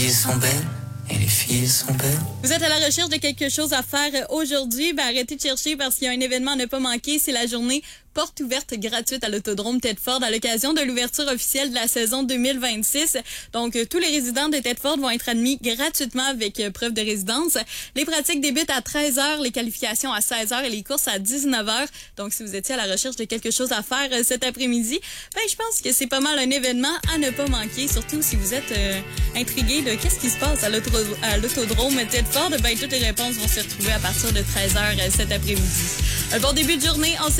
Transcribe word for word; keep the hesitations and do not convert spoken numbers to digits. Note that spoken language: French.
filles sont belles. Et les filles sont belles. Vous êtes à la recherche de quelque chose à faire aujourd'hui? Ben, arrêtez de chercher parce qu'il y a un événement à ne pas manquer. C'est la journée porte ouverte gratuite à l'autodrome Thetford à l'occasion de l'ouverture officielle de la saison deux mille vingt-six. Donc, euh, tous les résidents de Thetford vont être admis gratuitement avec euh, preuve de résidence. Les pratiques débutent à treize heures, les qualifications à seize heures et les courses à dix-neuf heures. Donc, si vous étiez à la recherche de quelque chose à faire euh, cet après-midi, ben, je pense que c'est pas mal un événement à ne pas manquer, surtout si vous êtes euh, intrigué de qu'est-ce qui se passe à l'auto- à l'autodrome Thetford. Ben, toutes les réponses vont se retrouver à partir de treize heures euh, cet après-midi. Un bon début de journée en